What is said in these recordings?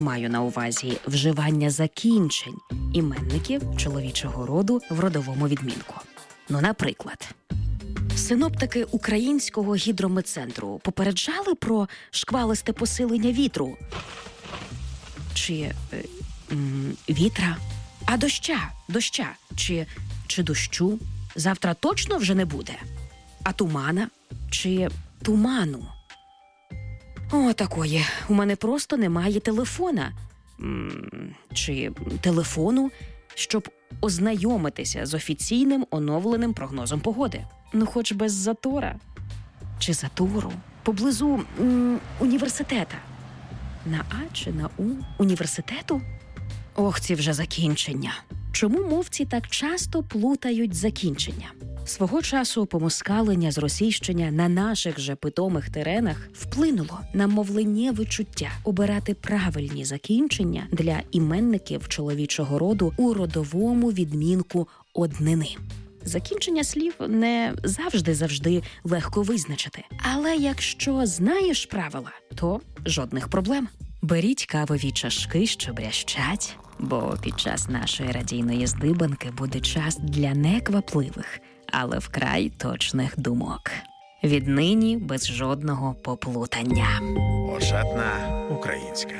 Маю на увазі вживання закінчень іменників чоловічого роду в родовому відмінку. Наприклад, синоптики Українського гідрометцентру попереджали про шквалисте посилення вітру. Чи вітра? А доща? Чи дощу? Завтра точно вже не буде? А тумана? Чи туману? О, такої. У мене просто немає телефона. Чи телефону, щоб ознайомитися з офіційним оновленим прогнозом погоди. Хоч без затора. Чи затору. Поблизу університета. На А чи на У університету? Ох, ці вже закінчення. Чому мовці так часто плутають закінчення? Свого часу помоскалення, зросійщення на наших же питомих теренах вплинуло на мовленнєве чуття обирати правильні закінчення для іменників чоловічого роду у родовому відмінку однини. Закінчення слів не завжди легко визначити. Але якщо знаєш правила, то жодних проблем. Беріть кавові чашки, що брящать, бо під час нашої радійної здибанки буде час для неквапливих, але вкрай точних думок. Віднині без жодного поплутання. Ошатна українська.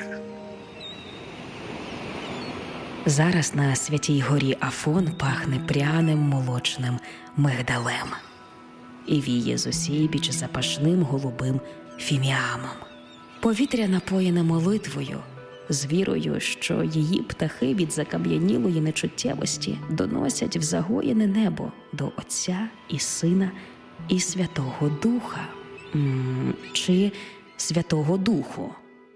Зараз на Святій горі Афон пахне пряним молочним мигдалем. І віє зусібіч запашним голубим фіміамом. Повітря напоєне молитвою, з вірою, що її птахи від закам'янілої нечуттєвості доносять в загоєне небо до Отця і Сина і Святого Духа. Чи Святого Духу?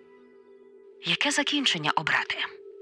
Яке закінчення обрати?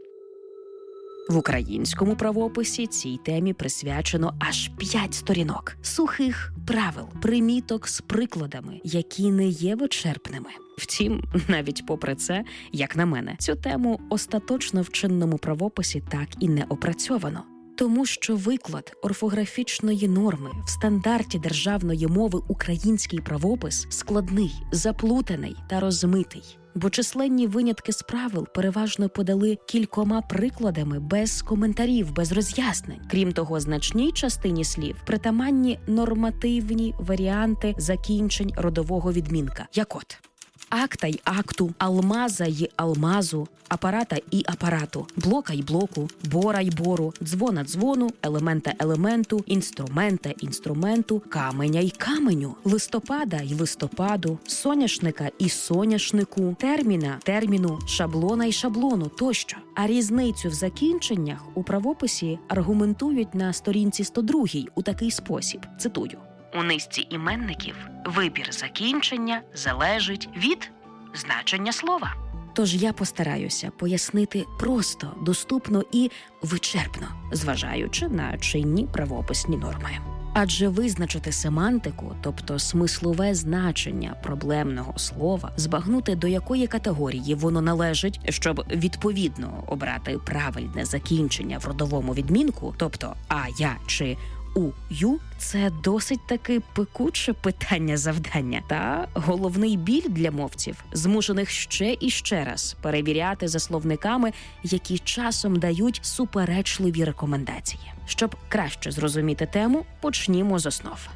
В українському правописі цій темі присвячено аж 5 сторінок сухих правил, приміток з прикладами, які не є вичерпними. Втім, навіть попри це, як на мене, цю тему остаточно в чинному правописі так і не опрацьовано. Тому що виклад орфографічної норми в стандарті державної мови український правопис складний, заплутаний та розмитий. Бо численні винятки з правил переважно подали кількома прикладами без коментарів, без роз'яснень. Крім того, значній частині слів притаманні нормативні варіанти закінчень родового відмінка, як от акта й акту, алмаза й алмазу, апарата і апарату, блока й блоку, бора й бору, дзвона дзвону, елемента елементу, інструмента інструменту, каменя й каменю, листопада й листопаду, соняшника і соняшнику, терміна терміну, шаблона й шаблону тощо. А різницю в закінченнях у правописі аргументують на сторінці 102 у такий спосіб, цитую. У низці іменників вибір закінчення залежить від значення слова. Тож я постараюся пояснити просто, доступно і вичерпно, зважаючи на чинні правописні норми. Адже визначити семантику, тобто смислове значення проблемного слова, збагнути, до якої категорії воно належить, щоб відповідно обрати правильне закінчення в родовому відмінку, тобто «а», «я» чи «у-ю» – це досить таки пекуче питання-завдання та головний біль для мовців, змушених ще і ще раз перевіряти за словниками, які часом дають суперечливі рекомендації. Щоб краще зрозуміти тему, почнімо з основ.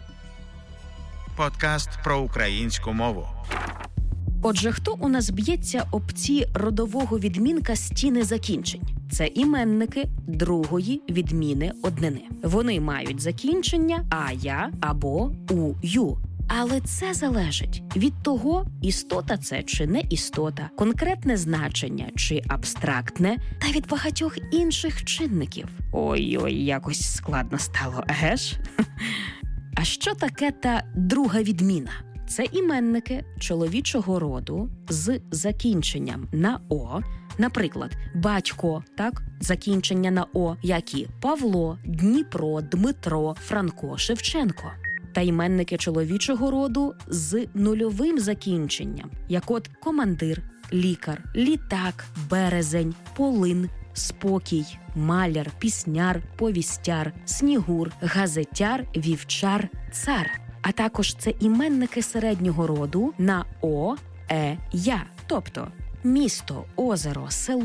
Подкаст про українську мову. Отже, хто у нас б'ється об ці родового відмінка стіни закінчень? Це іменники другої відміни однини. Вони мають закінчення «а-я» або «у-ю». Але це залежить від того, істота це чи не істота, конкретне значення чи абстрактне, та від багатьох інших чинників. Ой-ой, якось складно стало, еге ж? А що таке та друга відміна? Це іменники чоловічого роду з закінченням на «о», наприклад, батько, так, закінчення на «о», як і Павло, Дніпро, Дмитро, Франко, Шевченко. Та іменники чоловічого роду з нульовим закінченням, як от командир, лікар, літак, березень, полин, спокій, маляр, пісняр, повістяр, снігур, газетяр, вівчар, цар. А також це іменники середнього роду на «о», «е», «я», тобто місто, озеро, село,